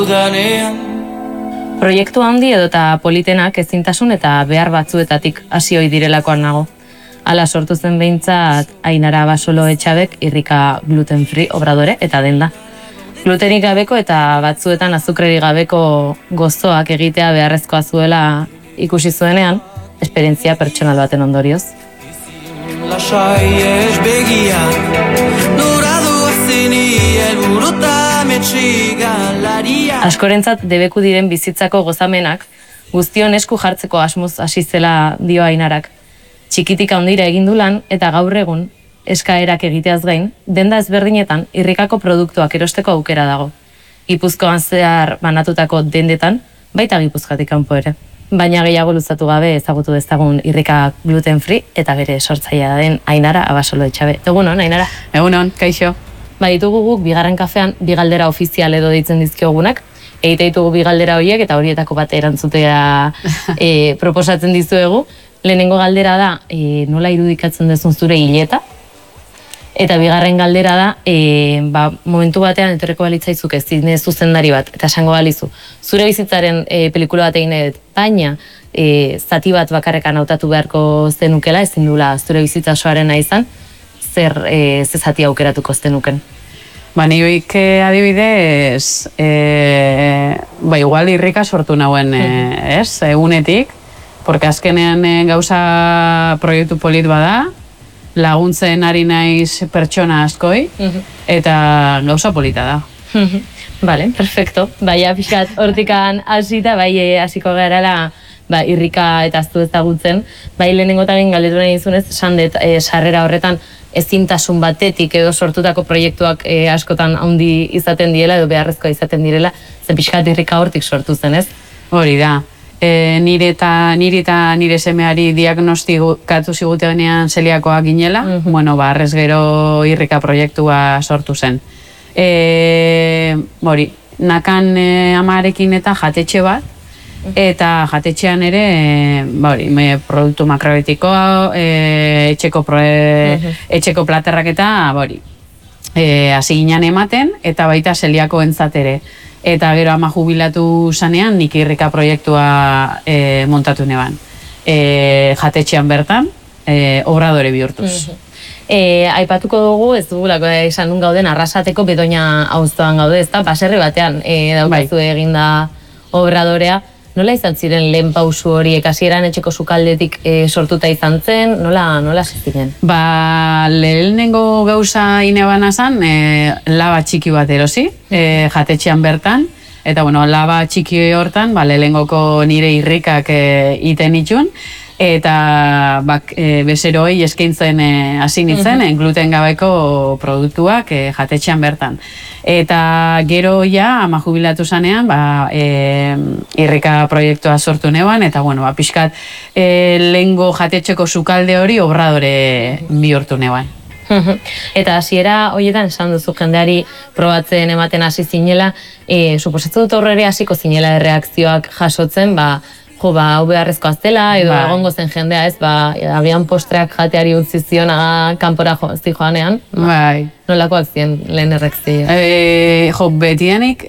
Proiektu handi edota politenak ezintasun eta behar batzuetatik hasi ohi direlakoan nago. Hala sortu zen behintzat Ainara Abasolo Etxabek irrika gluten free obradore eta denda. Glutenik gabeko eta batzuetan azukrerik gabeko gozoak egitea beharrezkoa zuela ikusi zuenean, esperientzia pertsonal baten ondorioz. Askorentzat debeku diren bizitzako gozamenak guztion esku jartzeko asmoz hasi zela dio Ainarak. Txikitik handira egin du lan eta gaur egun eskaerak egiteaz gain, denda ezberdinetan irrikako produktuak erosteko aukera dago. Gipuzkoan zehar banatutako dendetan, baita Gipuzkoatik kanpo ere. Baina gehiago luzatu gabe ezagutu dezagun irrika gluten free eta bere sortzailea den Ainara Abasolo Etxabe. Egunon, Ainara? Egunon, kaixo. Ditugu guk bigarren kafean bi galdera ofizial edo deitzen dizkiogunak. Egite ditugu bi galdera horiek eta horietako bat erantzutea proposatzen dizuegu. Lehenengo galdera da, nola irudikatzen dezun zure hileta? Eta bigarren galdera da, momentu batean etorreko balitzaizuk ez zine zuzendari bat, eta esango balizu. Zure bizitzaren pelikula bat egin edet, baina zati bat bakarrekan hautatu beharko zenukela, ezin dula zure bizitza osoarena izan, zer zati aukeratuko zenuken? Nioik adibidez, igual irrika sortu nauen, egunetik, porque azkenean gauza proiektu polit bada, laguntzen ari naiz pertsona askoi, eta gauza polita da. Vale, perfecto. Baina pixkat hortikan hasita, hasiko garala irrika eta aztu ezagutzen, lehenengotagen galdetu nahi izunez, sandet sarrera horretan ezintasun batetik edo sortutako proiektuak askotan handi izaten direla edo beharrezkoa izaten direla, zen pixkat irrika hortik sortu zen, ez? Hori da. Nire eta nire semeari diagnostikatu zigutenean zeliakoak ginela, arrez gero irrika proiektua sortu zen. Nakan amarekin eta jatetxe bat, eta jatetxean ere, produktu makrobetikoa, etxeko platerrak eta, hasi ginen ematen, eta baita zeliako entzat ere. Eta gero ama jubilatu zanean, nik irrika proiektua montatu neban. Jatetxean bertan, obradore bihurtuz. Aipatuko dugu, ez dugulako esan nun gauden, Arrasateko Betoña auzoan gaude, ez da, baserri batean daukazu eginda obradorea. Nola izan ziren lehen pausu horiek, hasieran etxeko sukaldetik sortuta izan zen, nola ziren? Lehenengo gauza inebana zan, laba txiki bat erosi, jatetxean bertan, eta laba txiki hortan, lehenengoko nire irrikak iten itxun, eta bezeroi eskaintzen hasi nintzen, gluten gabeko produktuak jatetxean bertan. Eta gero ama jubilatu zanean, irrika proiektua sortu neban, eta pixkat lehengo jatetxeko sukalde hori obradore bihurtu neban. Eta hasiera horietan esan duzu jendeari probatzen ematen hasi zinela, suposatzen dut horre hasiko zinela erreakzioak jasotzen, hau beharrezkoa zela, edo egongo zen jendea, ez, agian postreak jateari utzi zion kanpora joanean. Nolakoak ziren lehen erreakzioa? Betianik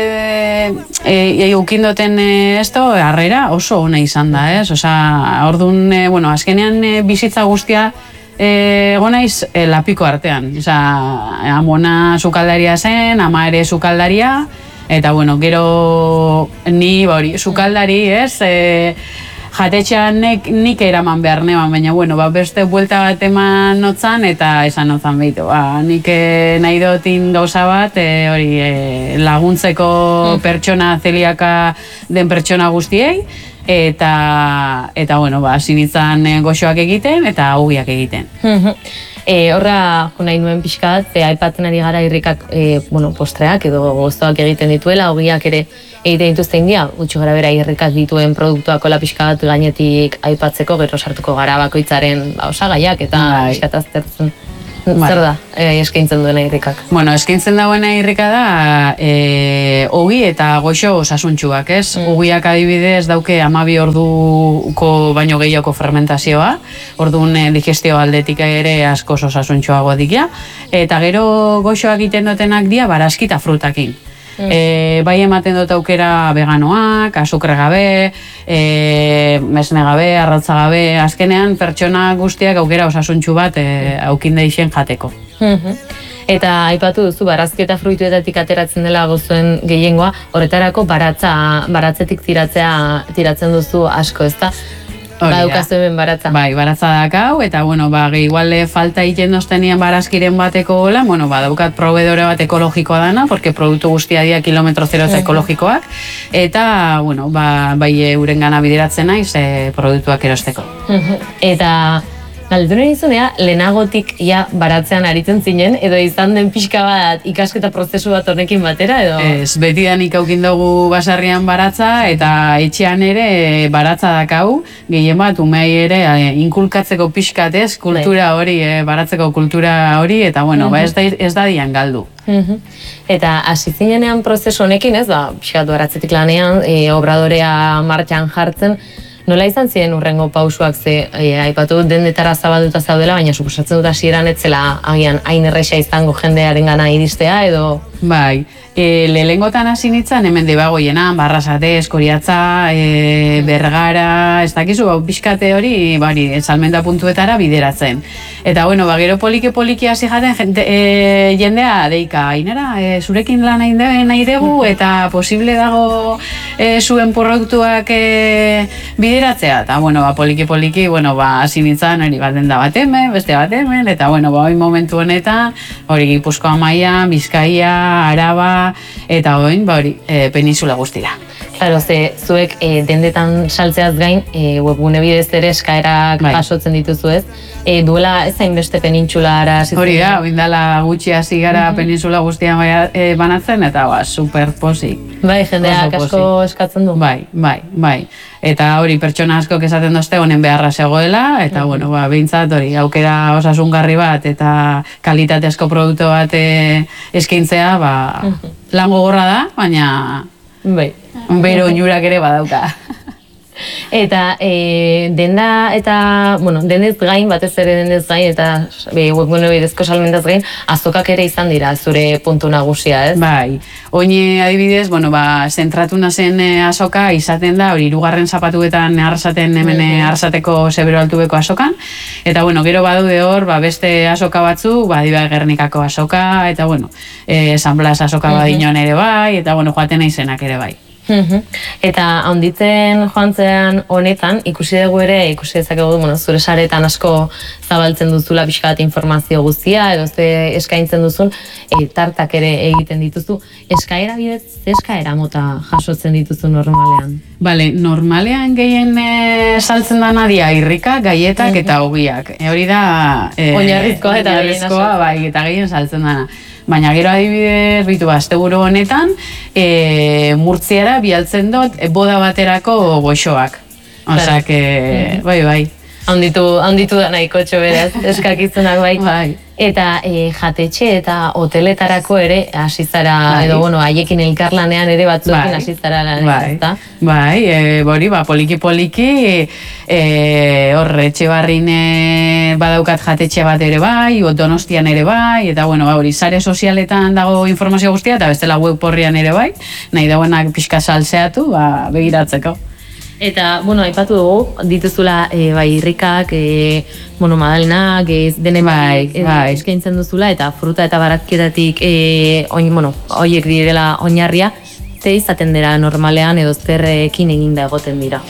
eukindoten harrera oso ona izan da, ez? Orduan, azkenean bizitza guztia egonaiz lapiko artean. Amona sukaldaria zen, ama ere sukaldaria, eta gero ni sukaldari, ez, jatetxean nik eraman behar neban, baina beste buelta bat eman notzan eta esan notzan behitu. Nik nahi dutin gauza bat, laguntzeko pertsona zeliaka den pertsona guztiei, eta hasi nintzen goxoak egiten eta augiak egiten. Horra nahi nuen pixka bat, aipatzen ari gara irrikak postreak edo gozoak egiten dituela, ogiak ere egiten dituzten dira, gutxi gara bera irrikak dituen produktuak ola pixka bat gainetik aipatzeko, gero sartuko gara bakoitzaren osagaiak eta pixka aztertzen. Zer da, eskaintzen duena irrikak? Eskaintzen dauena irrika da ogi eta goxo osasuntxuak, ez? Ogiak adibidez dauke 12 orduko baino gehiago fermentazioa, orduan digestio aldetik ere askoz osasuntxuago dikia, eta gero goxoak egiten dutenak dira barazki eta frutakin. Bai ematen dut aukera veganoak, azukre gabe, mesne gabe, arrautza gabe, azkenean pertsona guztiak aukera osasuntsu bat aukin deixen jateko. Eta aipatu duzu, barazki eta fruituetatik ateratzen dela gozuen gehiengoa, horretarako baratzetik tiratzen duzu asko, ezta? Badaukazu hemen baratza. Bai, baratza dakau, eta bueno, igual falta egiten doztenien barazkiren bateko gola, bueno, badaukat proveedore bat ekologikoa dana, porque produktu guztia dira kilometro zero eta ekologikoak, eta, bueno, bai euren gana bideratzen naiz produktuak erosteko. Eta galdetu nahi izunea, lehenagotik baratzean aritzen zinen, edo izan den pixka bat ikasketa prozesu bat honekin batera, edo? Ez, betidanik aukin dugu basarrian baratza, eta etxean ere baratza dakau, gehien bat umei ere inkulkatzeko pixkatez, kultura hori, baratzeko kultura hori, eta bueno, ez da dian galdu. Eta hasi zinenean prozesu honekin, ez da, pixkat baratzetik lanean, obradorea martxan jartzen, nola izan ziren urrengo pausuak, ze aipatu dendetara zabalduta zaudela, baina suposatzen dut hasieran ez zela agian hain erresa izango jendearen gana iristea, edo? Bai, lehengotan hasi nintzen, hemen debagoienan, Barrasate, Eskoriatza, Bergara, ez dakizu, pixkate hori, salmenta puntuetara bideratzen. Eta, bueno, gero poliki hasi jaten jendea deika, ainera, zurekin lan nahi dugu, eta posible dago zuen produktuak bideratzea. Eta, bueno, poliki, hasi nintzen, hori bat denda bat hemen, beste bat hemen, eta, bueno, hori momentu honetan, hori Gipuzkoa Mailan, Bizkaia, Araba, eta oin, peninsula guztira. Claro, zuek dendetan saltzeaz gain, webgune bidez ere eskaerak jasotzen dituzu, ez? Duela ez hainbeste penintsulara hasi. Hori da, oindala gutxi hasi gara peninsula guztian banatzen, eta super pozik. Bai, jendeak asko eskatzen du. Bai. Eta hori pertsona asko esaten dozte honen beharra zegoela, eta bueno, behintzat hori, aukera osasungarri bat eta kalitatezko produktu bat eskaintzea, lan gogorra da, baina bero onurak ere badauka. Eta denda eta, bueno, dendez gain, batez ere dendez gain, eta webgune bidezko salmentaz gain, azokak ere izan dira, zure puntu nagusia, ez? Bai, oin adibidez, bueno, zentratu nazen azoka izaten da, hori 2. zapatuetan arrasaten hemen arrasateko Zebero Altubeko azokan, eta bueno, gero badude hor, beste azoka batzu, diba Gernikako azoka, eta bueno, San Blas azoka badinon ere bai, eta bueno, joaten naizenak ere bai. Eta handitzen joan zean honetan, ikusi dezakegu, zure saretan asko zabaltzen duzula pixka bat informazio guztia, edo ze eskaintzen duzun, tartak ere egiten dituzu. Eskaera bidez, ze eskaera mota jasotzen dituzu normalean? Bale, normalean gehien saltzen dana dia irrikak, gaietak eta ogiak. Hori da... Oinarrizkoa eta gehien saltzen dana. Baina gero adibidez, asteburu honetan, Murtziara bialtzen dut boda baterako goxoak. Osak, bai. Handitu da nahiko beraz, eskakizunak bai. Eta jatetxe eta hoteletarako ere hasi zara, edo haiekin elkarlanean ere batzuekin hasi zara lan, ezta? Bai, poliki, hor Etxebarrin badaukat jatetxe bat ere bai, Donostian ere bai, eta hori sare sozialetan dago informazio guztia, eta bestela web horrian ere bai, nahi dauenak pixka salseatu, begiratzeko. Eta, aipatu dugu, dituzula irrikak, madalenak, denen eskaintzen duzula, eta fruta eta barazkietatik horiek direla oinarria, ze izaten dira normalean edo zerrekin eginda egoten dira?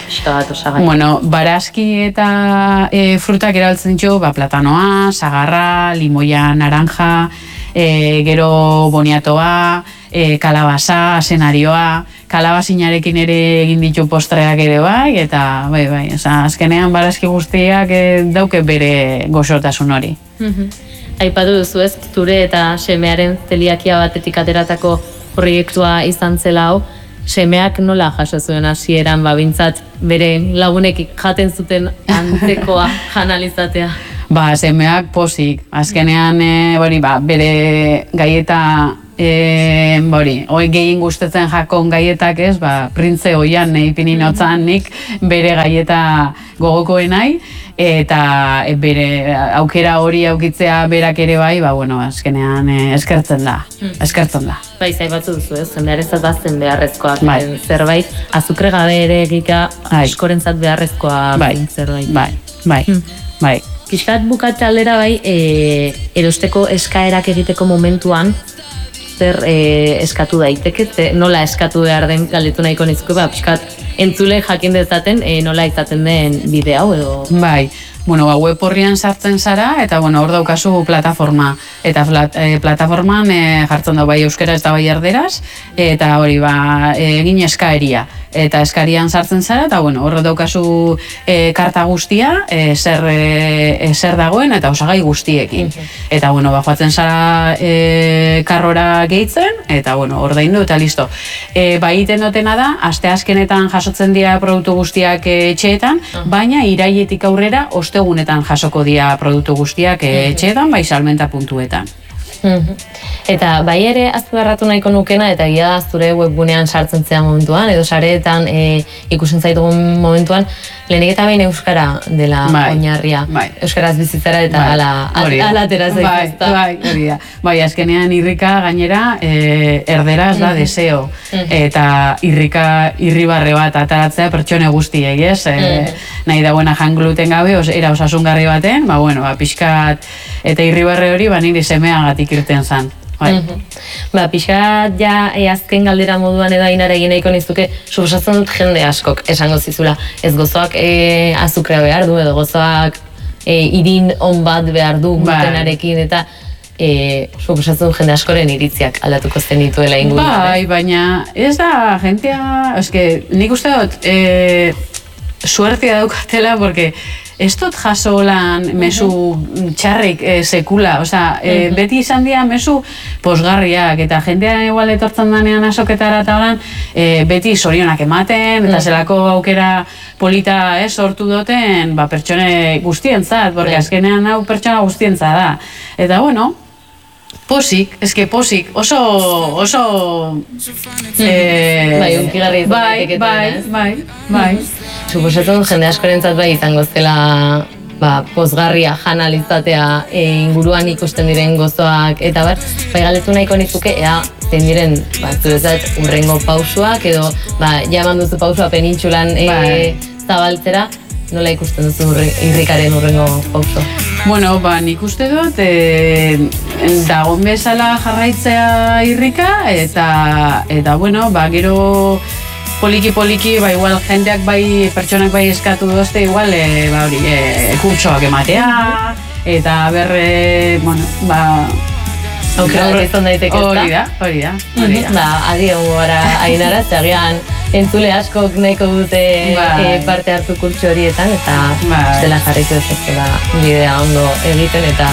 Barazki eta frutak erabiltzen ditu, platanoa, sagarra, limoia, naranja, gero boniatoa, kalabasa, senarioa, kalabazinarekin ere egin ditu postreak ere bai, eta bai, azkenean barazki guztiak dauke bere goxotasun hori. Aipatu duzu ez, zure eta semearen zeliakia batetik ateratako proiektua izan zela hau, semeak nola jaso zuen hasieran bintzat bere lagunek jaten zuten antzekoa janalizatea? Ba, semeak pozik. Azkenean, bere gaieta gehien gustatzen jakon gaietak ez, printze hoian ipinin otzan nik bere gaieta gogokoen nahi, eta bere aukera hori aukitzea berak ere bai, azkenean eskertzen da. Bai, zaibatzu duzu ez, jendearezat bazten beharrezkoak zerbait, azukre gabe ere egika askorentzat beharrezkoa zerbait. Bai. Pixkat bukatze aldera erosteko eskaerak egiteko momentuan, zer eskatu daiteke, nola eskatu behar den galdetu nahiko nizko, pixkat entzule jakin dezaten nola izaten den bideo hau edo... Bai, web horrian sartzen zara, eta hor daukazu plataforma. Eta plataforman jartzen da bai euskera ez da bai erderaz, eta hori egin eskaeria. Eta eskarian sartzen zara, eta hor daukazu karta guztia, zer dagoen, eta osagai guztiekin. Eta joatzen zara karrora gehitzen, eta ordaindu eta listo. Egiten dutena da, asteazkenetan jasotzen dira produktu guztiak etxeetan, baina irailetik aurrera ostegunetan jasoko dira produktu guztiak etxeetan, bai salmenta puntuetan. Eta bai ere azpimarratu nahiko nukena, eta egia zure webgunean sartzen zea momentuan, edo sareetan ikusten zaitugun momentuan, lehenik eta behin euskara dela oinarria. Euskaraz bizitzara eta ala atera zaituzta. Hori da. Bai, azkenean irrika gainera erderaz da deseo. Eta irribarre bat ataratzea pertsone guztiek, ez? Nahi dagoena jan gluten gabe, era osasungarri baten, pixkat eta irribarre hori nire semeagatik irten zan. Pixkat azken galdera moduan edo Ainara egin nahiko nizuke, suposatzen dut jende askok esango zizula, ez gozoak azukrea behar du, edo gozoak irin on bat behar du glutenarekin, eta suposatzen dut jende askoren iritziak aldatuko zen dituela inguruan. Bai, baina ez da jentea, nik uste dut suertea daukatela, porque ez dut jaso lan mesu txarrik sekula, beti izan dira mesu posgarriak, eta jendean igual etortzen danean asoketara eta holan, beti zorionak ematen, eta zelako aukera polita sortu duten, pertsone guztientzat, porque azkenean hau pertsona guztientzat da. Eta posik, oso... unkigarri izan daiteketan, bai. Suposatzen jende askorentzat bai izango zela pozgarria janalizatea inguruan ikusten diren gozoak, eta bai galdetu nahiko nizuke, zein diren, zuretzat, urrengo pausuak, edo jaman duzu pausua penintxulan zabaltzera, nola ikusten duzu irrikaren urrengo pauso? Nik uste dut, dagon bezala jarraitzea irrika, eta gero poliki, igual jendeak pertsonak eskatu dozte, igual, kurtsoak ematea, eta aukera bat izan daiteke ezta? Hori da. Adi hongo gara Ainara, zeagian entzule askok nahiko dute parte hartu kurtso horietan, eta estela jarriko ez bidea ondo egiten, eta